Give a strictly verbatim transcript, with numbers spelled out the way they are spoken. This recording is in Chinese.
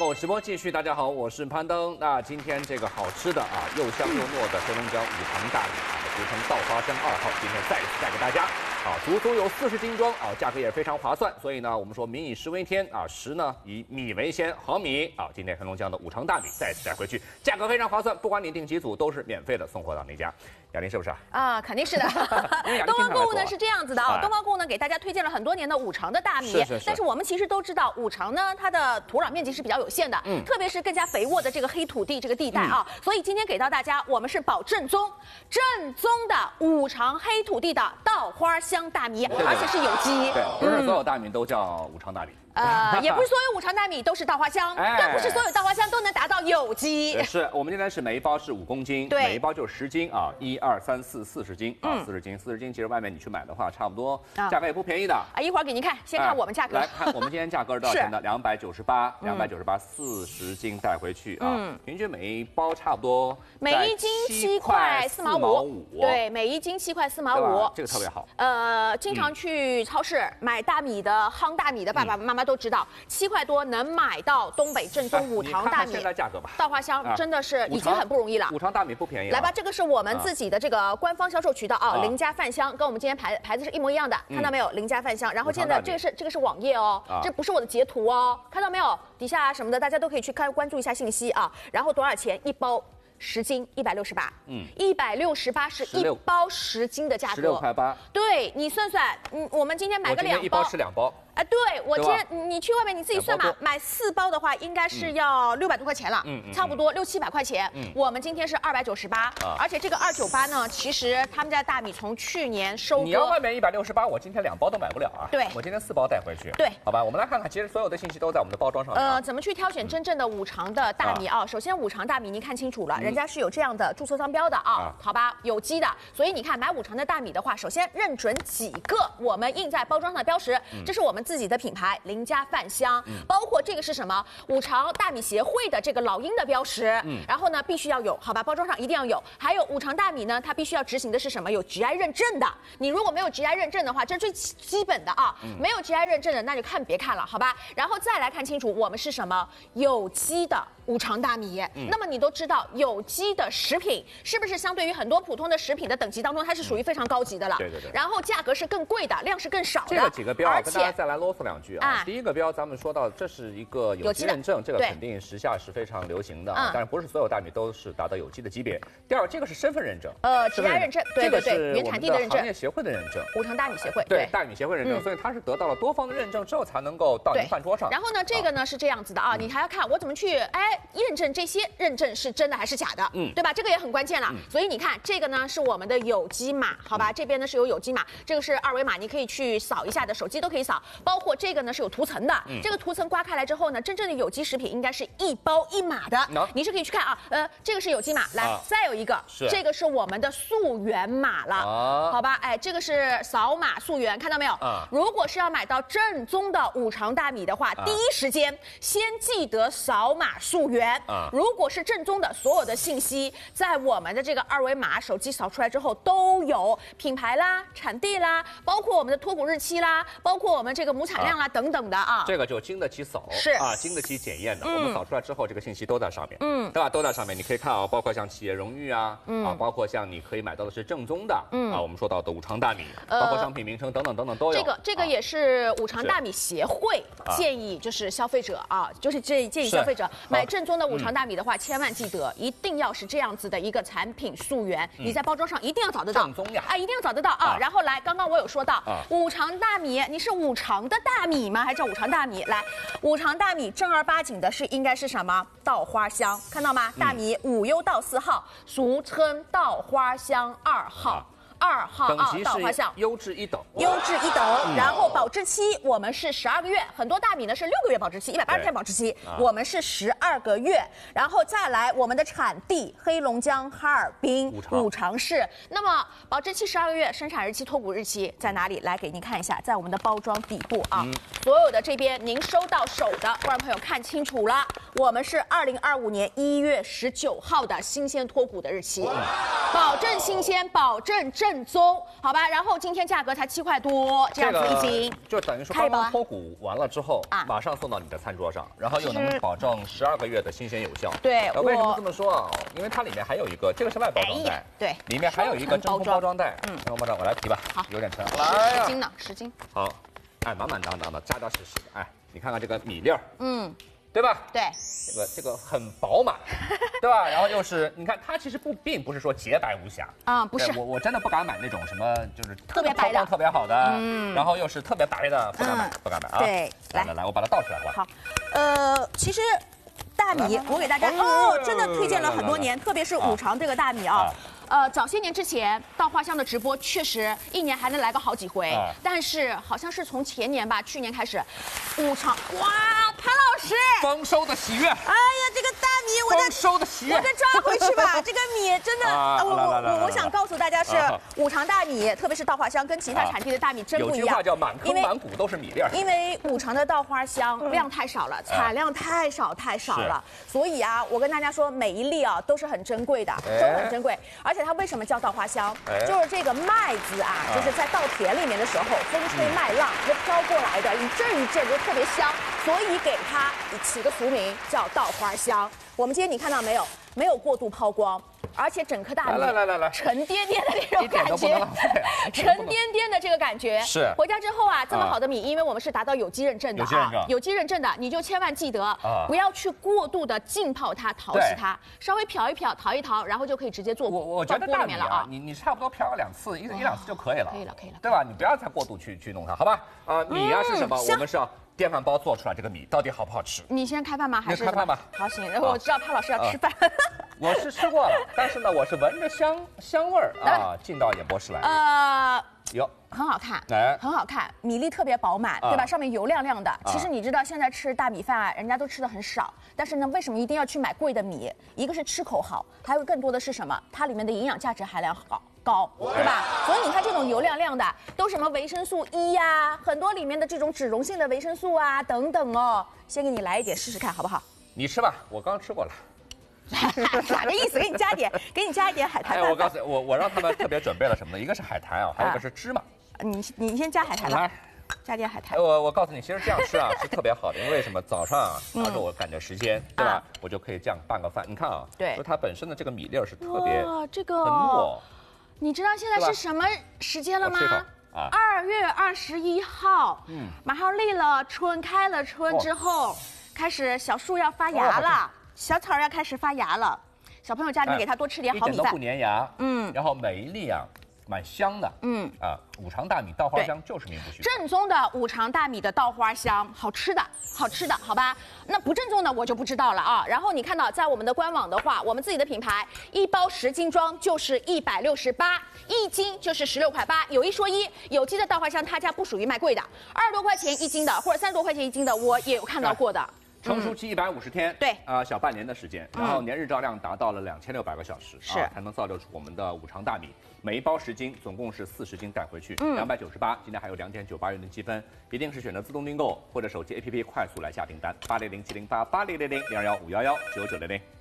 后直播继续，大家好，我是攀登。那今天这个好吃的啊，又香又糯的黑龙江五常大米啊，俗称稻花香二号，今天再一次带给大家啊，足足有四十斤装啊，价格也非常划算。所以呢，我们说民以食为天啊，食呢以米为先，好米啊，今天黑龙江的五常大米再次带回去，价格非常划算，不管你订几组都是免费的送货到您家。雅玲是不是啊？ 啊，肯定是的。东方购物呢是这样子的啊，东方购物呢给大家推荐了很多年的五常的大米， 是是是。 但是我们其实都知道，五常呢它的土壤面积是比较有限的，嗯，特别是更加肥沃的这个黑土地这个地带啊，嗯、所以今天给到大家，我们是保正宗、正宗的五常黑土地的稻花香大米， 对对对， 而且是有机。 对，不是所有大米都叫五常大米。 呃，也不是所有五常大米都是稻花香， 哎、 更不是所有稻花香都能达到有机。 是我们今天是每一包是五公斤， 对， 每一包就是十斤啊，一二三四四十斤啊，四十斤，四十斤，其实外面你去买的话，差不多价格也不便宜的啊。一会儿给您看，先看我们价格。 来看我们今天价格是多少钱呢？两百九十八，两百九十八，四十斤带回去啊，嗯、平均每一包差不多每一斤七块四毛五，对，每一斤七块四毛五， 这个特别好。 呃，经常去超市买大米的、夯大米的爸爸妈妈都知道，七块多能买到东北正宗五常大米， 现在价格吧， 稻花香真的是已经很不容易了。 五常大米不便宜。 来吧，这个是我们自己的这个官方销售渠道啊，林家饭香，跟我们今天牌牌子是一模一样的，看到没有？林家饭香。然后现在这个是这个是网页哦，这不是我的截图哦，看到没有？底下什么的大家都可以去看关注一下信息啊。然后多少钱一包？十斤一百六十八，嗯，一百六十八是一包十斤的价格， 十六块八。 对你算算，嗯，我们今天买个两包， 一包吃两包。 哎，对我今天你去外面你自己算嘛，买四包的话应该是要六百多块钱了，嗯，差不多六七百块钱。嗯，我们今天是二百九十八，而且这个二九八呢，其实他们家大米从去年收割， 你要外面一百六十八，我今天两包都买不了啊。 对， 我今天四包带回去。 对， 好吧，我们来看看，其实所有的信息都在我们的包装上面。 呃，怎么去挑选真正的五常的大米啊？首先五常大米您看清楚了，人家是有这样的注册商标的啊，好吧，有机的。所以你看买五常的大米的话，首先认准几个我们印在包装上的标识，这是我们自己的品牌。林家饭香，嗯、包括这个是什么？五常大米协会的这个老鹰的标识，嗯，然后呢必须要有，好吧，包装上一定要有。还有五常大米呢，它必须要执行的是什么？有 G I 认证的。你如果没有 G I 认证的话，这是最基本的啊，嗯、没有 G I 认证的那就看别看了，好吧？然后再来看清楚，我们是什么？有机的五常大米。嗯、那么你都知道，有机的食品是不是相对于很多普通的食品的等级当中，它是属于非常高级的了？ 对对对。 然后价格是更贵的，量是更少的。 这个几个标啊，跟大家再来啰嗦两句啊。第一个标，咱们说到这是一个有机认证，这个肯定时下是非常流行的，但是不是所有大米都是达到有机的级别。第二，这个是身份认证， 呃，G I 认证，对对对，原产地的认证， 行业协会的认证， 五常大米协会， 对，大米协会认证，所以它是得到了多方的认证之后才能够到您饭桌上。 然后呢，这个呢是这样子的啊，你还要看我怎么去哎验证这些认证是真的还是假的，嗯，对吧？这个也很关键了。所以你看这个呢是我们的有机码，好吧？这边呢是有有机码，这个是二维码，你可以去扫一下的，手机都可以扫。包括这个呢是有涂层的。这个涂层刮开来之后呢，真正的有机食品应该是一包一码的，你是可以去看啊。呃，这个是有机码，来，再有一个，这个是我们的溯源码了，好吧？哎，这个是扫码溯源，看到没有？如果是要买到正宗的五常大米的话，第一时间先记得扫码溯源。如果是正宗的，所有的信息在我们的这个二维码手机扫出来之后都有品牌啦、产地啦，包括我们的脱谷日期啦，包括我们这个母产量啦等等的啊。 这个就经得起扫， 是啊， 经得起检验的。嗯、我们扫出来之后，这个信息都在上面，嗯，对吧？都在上面，你可以看啊，包括像企业荣誉啊，嗯、啊，包括像你可以买到的是正宗的，嗯啊，我们说到的五常大米，呃、包括商品名称等等等等都有。 这个这个也是五常大米协会建议，就是消费者啊，就是这建议消费者买正宗的五常大米的话，千万记得一定要是这样子的一个产品溯源，你在包装上一定要找得到， 正宗呀， 啊，一定要找得到啊。然后来，刚刚我有说到五常大米，你是五常的大米吗？还是叫五常大米？来，五常大米正儿八经的是应该是什么？稻花香，看到吗？大米五优稻四号，俗称稻花香二号。二号啊，稻花香优质一等， 优质一等。嗯、然后保质期我们是十二个月，很多大米呢是六个月保质期，一百八十天保质期，啊、我们是十二个月。然后再来我们的产地黑龙江哈尔滨五常市，那么保质期十二个月，生产日期、脱谷日期在哪里？来给您看一下，在我们的包装底部啊，嗯、所有的这边您收到手的观众朋友看清楚了，我们是二零二五年一月十九号的新鲜脱谷的日期，嗯、保证新鲜，保证正。 正宗，好吧？然后今天价格才七块多，这样子一斤， 就等于说刚刚脱骨完了之后啊，马上送到你的餐桌上，然后又能保证十二个月的新鲜有效。 对， 为什么这么说啊？因为它里面还有一个，这个是外包装袋， 对， 里面还有一个真空包装袋。嗯，真空包装，我来提吧。 好， 有点沉。 来，十斤呢，十斤。 好，哎，满满当当的，扎扎实实的。哎，你看看这个米粒儿， 嗯， 对吧？ 对。 这个这个很饱满，对吧？然后又是你看它其实不并不是说洁白无瑕啊，不是。 我我真的不敢买那种什么就是特别白的、 特别好的，嗯，然后又是特别白的，不敢买，不敢买啊。 对， 来来来，我把它倒出来吧。 好，呃，其实大米我给大家哦，真的推荐了很多年，特别是五常这个大米啊。 呃，早些年之前稻花香的直播确实一年还能来个好几回，啊、但是好像是从前年吧，去年开始，五常哇，潘老师丰收的喜悦，哎呀，这个大米我再丰收的喜悦， 我再抓回去吧。这个米真的，啊、我我我我想告诉大家是五常大米，特别是稻花香跟其他产地的大米真不一样。 有句话叫满坑满谷都是米粒儿， 因为五常的稻花香量太少了，产量太少太少了，所以啊，我跟大家说，每一粒啊都是很珍贵的，都很珍贵，而且它为什么叫稻花香？就是这个麦子啊，就是在稻田里面的时候，风吹麦浪就飘过来的，一阵一阵就特别香，所以给它起个俗名叫稻花香。我们今天你看到没有？没有过度抛光，而且整颗大米来来来来， 沉甸甸的那种感觉， 沉甸甸的这个感觉是。 回家之后啊，这么好的米，因为我们是达到有机认证的啊，有机认证的，你就千万记得不要去过度的浸泡它、淘洗它，稍微漂一漂、淘一淘，然后就可以直接做。 我我觉得大米啊，你你差不多漂两次，一一两次就可以了， 可以了可以了， 对吧？你不要再过度去去弄它，好吧？啊，米呀是什么？我们是要。电饭煲做出来这个米到底好不好吃？ 你先开饭吗？还是开饭吧。 好，行。我知道潘老师要吃饭。 我是吃过了，但是呢，我是闻着香香味儿啊进到演播室来的。呃， 有很好看，哎，很好看，米粒特别饱满，对吧？上面油亮亮的。其实你知道现在吃大米饭啊，人家都吃的很少，但是呢，为什么一定要去买贵的米？一个是吃口好，还有更多的是什么？它里面的营养价值含量好。高，对吧？所以你看这种油亮亮的，都什么维生素 E 呀、啊，很多里面的这种脂溶性的维生素啊等等哦。先给你来一点试试看，好不好？ 你吃吧，我刚吃过了。 哪个意思？给你加点，给你加一点海苔。 哎，我告诉你，我我让他们特别准备了什么呢？一个是海苔啊，还有一个是芝麻。 你你先加海苔吧。来，加点海苔。 我我告诉你，其实这样吃啊是特别好的，因为什么？早上啊，假如说我赶着时间，对吧？我就可以这样拌个饭。你看啊， 对， 就它本身的这个米粒是特别这个很糯。 你知道现在是什么时间了吗？二月二十一号，嗯，马上立了春，开了春之后，开始小树要发芽了，小草要开始发芽了。小朋友家里面给他多吃点好米饭， 一点都不粘牙，嗯，然后每一粒啊蛮香的，嗯啊，五常大米稻花香就是名不虚传， 正宗的五常大米的稻花香，好吃的，好吃的，好吧？那不正宗的我就不知道了啊。然后你看到在我们的官网的话，我们自己的品牌一包十斤装就是一百六十八，一斤就是十六块八。有一说一，有机的稻花香他家不属于卖贵的，二十多块钱一斤的或者三十多块钱一斤的，我也有看到过的。 成熟期一百五十天， 对， 啊、呃，小半年的时间，然后年日照量达到了两千六百个小时， 是、 啊、才能造就出我们的五常大米。每一包十斤，总共是四十斤带回去，两百九十八。今天还有两点九八元的积分，一定是选择自动订购或者手机 A P P 快速来下订单，八零零七零八八零零零零二幺五幺幺九九零零。